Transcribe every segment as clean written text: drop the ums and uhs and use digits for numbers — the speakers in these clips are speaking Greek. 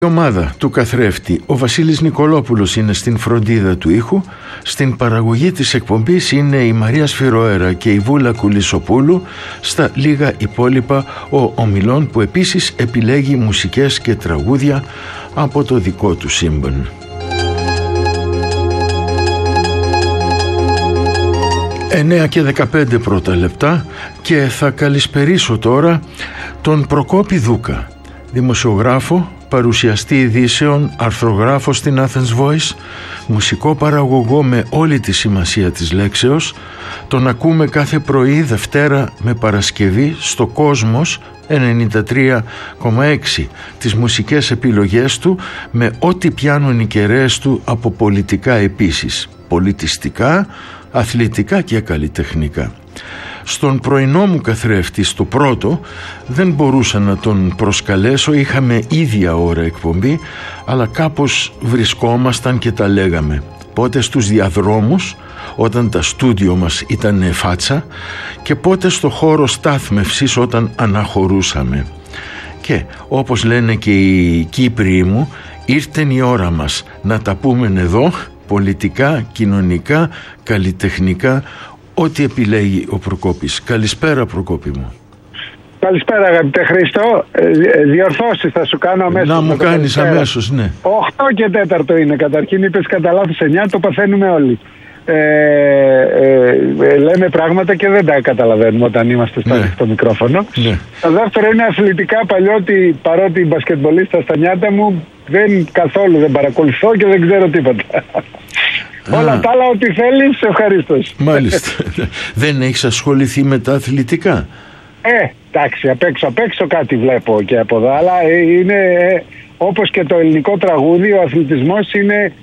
Η ομάδα του καθρέφτη, ο Βασίλης Νικολόπουλος είναι στην φροντίδα του ήχου. Στην παραγωγή της εκπομπής είναι η Μαρία Σφυροέρα και η Βούλα Κουλισσοπούλου. Στα λίγα υπόλοιπα ο Ομιλών, που επίσης επιλέγει μουσικές και τραγούδια από το δικό του σύμπαν. 9 και 15 πρώτα λεπτά και θα καλησπερίσω τώρα τον Προκόπη Δούκα, δημοσιογράφο, παρουσιαστή ειδήσεων, αρθρογράφο στην Athens Voice, μουσικό παραγωγό με όλη τη σημασία της λέξεως. Τον ακούμε κάθε πρωί Δευτέρα με Παρασκευή στο Κόσμος 93,6, τις μουσικές επιλογές του με ό,τι πιάνουν οι κεραίες του από πολιτικά επίσης, πολιτιστικά, αθλητικά και καλλιτεχνικά. Στον πρωινό μου καθρέφτη, στο πρώτο, δεν μπορούσα να τον προσκαλέσω, είχαμε ίδια ώρα εκπομπή, αλλά κάπως βρισκόμασταν και τα λέγαμε. Πότε στους διαδρόμους, όταν τα στούντιο μας ήταν φάτσα, και πότε στο χώρο στάθμευσης όταν αναχωρούσαμε. Και όπως λένε και οι Κύπριοι μου, ήρθε η ώρα μας να τα πούμε εδώ, πολιτικά, κοινωνικά, καλλιτεχνικά, ό,τι επιλέγει ο Προκόπης. Καλησπέρα, Προκόπη μου. Καλησπέρα, αγαπητέ Χρήστο. Διορθώσεις θα σου κάνω αμέσως. Να μου κάνεις αμέσως, ναι. 8 και 4 είναι καταρχήν, είπες κατά λάθος 9, το παθαίνουμε όλοι. Λέμε πράγματα και δεν τα καταλαβαίνουμε όταν είμαστε στο μικρόφωνο. Ναι. Το δεύτερο είναι αθλητικά, παρότι μπασκετμπολίστα στα νιάτα μου, καθόλου δεν παρακολουθώ και δεν ξέρω τίποτα. Όλα τα άλλα, ό,τι θέλεις, ευχαρίστως. Μάλιστα. Δεν έχεις ασχοληθεί με τα αθλητικά? Εντάξει, απ' έξω κάτι βλέπω και από εδώ, αλλά είναι όπως και το ελληνικό τραγούδι, ο αθλητισμός είναι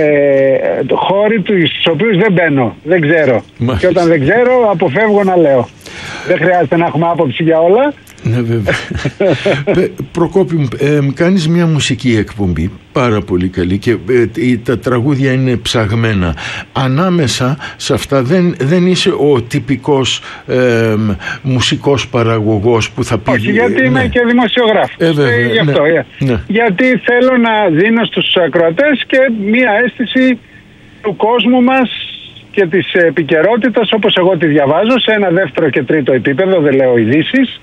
χώροι στους οποίους δεν μπαίνω, δεν ξέρω. Μάλιστα. Και όταν δεν ξέρω, αποφεύγω να λέω. Δεν χρειάζεται να έχουμε άποψη για όλα. Ναι, βέβαια. Προκόπη μου, κάνεις μια μουσική εκπομπή πάρα πολύ καλή και τα τραγούδια είναι ψαγμένα. Ανάμεσα σε αυτά δεν είσαι ο τυπικός μουσικός παραγωγός που θα πει... Όχι, γιατί είμαι και δημοσιογράφος. Γι' αυτό. Ναι. Γιατί θέλω να δίνω στους ακροατές και μια αίσθηση του κόσμου μας και της επικαιρότητας όπως εγώ τη διαβάζω, σε ένα δεύτερο και τρίτο επίπεδο, δεν λέω ειδήσεις,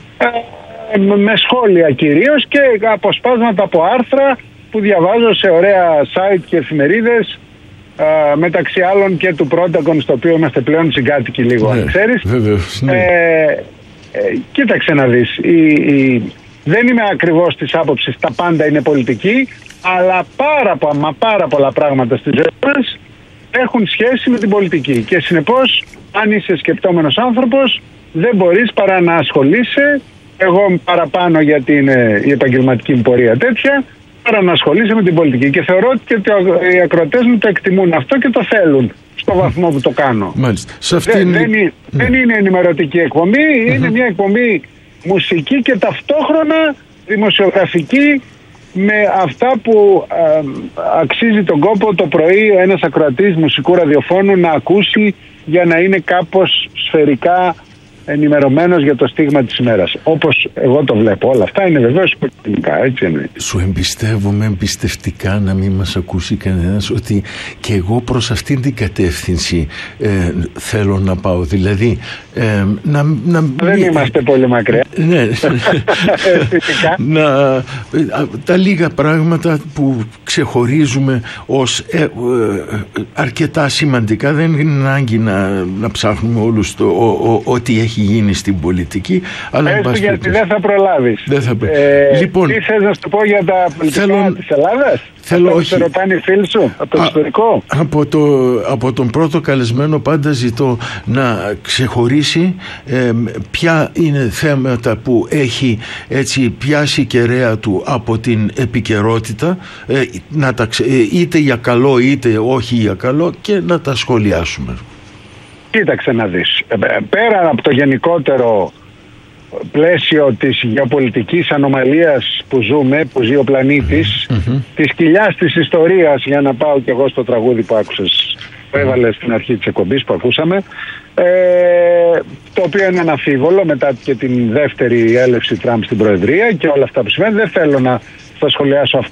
με σχόλια κυρίως και αποσπάσματα από άρθρα που διαβάζω σε ωραία site και εφημερίδες, μεταξύ άλλων και του Protacon, στο οποίο είμαστε πλέον συγκάτοικοι λίγο, αν ξέρεις. Βεβαίως, ναι. Κοίταξε να δεις, δεν είμαι ακριβώς της άποψης τα πάντα είναι πολιτική, αλλά πάρα πολλά πράγματα στη ζωή μας έχουν σχέση με την πολιτική και συνεπώς αν είσαι σκεπτόμενος άνθρωπος δεν μπορείς παρά να ασχολείσαι, εγώ παραπάνω γιατί είναι η επαγγελματική μου πορεία τέτοια, παρά να ασχολείσαι με την πολιτική και θεωρώ ότι οι ακροατές μου το εκτιμούν αυτό και το θέλουν στο βαθμό που το κάνω. Μάλιστα. Δεν είναι ενημερωτική εκπομπή, είναι μια εκπομπή μουσική και ταυτόχρονα δημοσιογραφική, με αυτά που αξίζει τον κόπο το πρωί ένας ακροατής μουσικού ραδιοφώνου να ακούσει για να είναι κάπως σφαιρικά ενημερωμένος για το στίγμα της ημέρας. Όπως εγώ το βλέπω. Όλα αυτά είναι βεβαίως υποκειμενικά, έτσι εννοεί. Σου εμπιστεύομαι εμπιστευτικά, να μην μας ακούσει κανένας, ότι και εγώ προς αυτήν την κατεύθυνση θέλω να πάω. Δηλαδή δεν είμαστε πολύ μακριά. Ναι. Τα λίγα πράγματα που ξεχωρίζουμε ως αρκετά σημαντικά, δεν είναι ανάγκη να ψάχνουμε όλους ό,τι έχει γίνει στην πολιτική, αλλά γιατί δεν θα προλάβεις. Λοιπόν, τι θες να σου πω για τα πολιτικά της Ελλάδας? Αυτό ρωτάνε οι φίλοι σου από το ιστορικό? Από τον πρώτο καλεσμένο πάντα ζητώ να ξεχωρίσει ποια είναι θέματα που έχει έτσι πιάσει η κεραία του από την επικαιρότητα, είτε για καλό είτε όχι για καλό, και να τα σχολιάσουμε. Κοίταξε να δεις, πέρα από το γενικότερο πλαίσιο της γεωπολιτικής ανομαλίας που ζούμε, που ζει ο πλανήτης, της κοιλιάς της ιστορίας, για να πάω κι εγώ στο τραγούδι που άκουσες, που έβαλες στην αρχή της εκπομπής που ακούσαμε, το οποίο είναι αναμφίβολο μετά και την δεύτερη έλευση Τραμπ στην Προεδρία και όλα αυτά που σημαίνει. Δεν θέλω να θα σχολιάσω αυτό